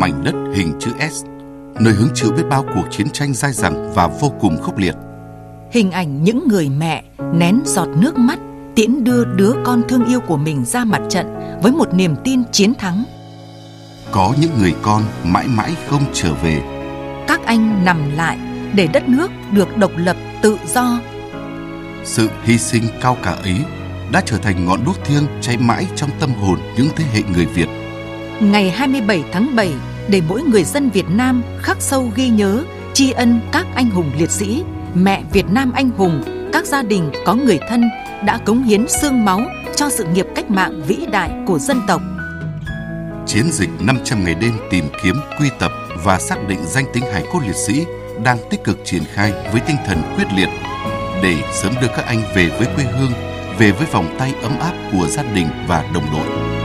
mảnh đất hình chữ S, nơi hứng chịu biết bao cuộc chiến tranh dai dẳng và vô cùng khốc liệt. Hình ảnh những người mẹ nén giọt nước mắt tiễn đưa đứa con thương yêu của mình ra mặt trận với một niềm tin chiến thắng. Có những người con mãi mãi không trở về. Các anh nằm lại để đất nước được độc lập tự do. Sự hy sinh cao cả ấy đã trở thành ngọn đuốc thiêng cháy mãi trong tâm hồn những thế hệ người Việt. Ngày 27 tháng 7, để mỗi người dân Việt Nam khắc sâu ghi nhớ, tri ân các anh hùng liệt sĩ, mẹ Việt Nam anh hùng, các gia đình có người thân đã cống hiến xương máu cho sự nghiệp cách mạng vĩ đại của dân tộc. Chiến dịch 500 ngày đêm tìm kiếm, quy tập và xác định danh tính hài cốt liệt sĩ đang tích cực triển khai với tinh thần quyết liệt để sớm đưa các anh về với quê hương, về với vòng tay ấm áp của gia đình và đồng đội.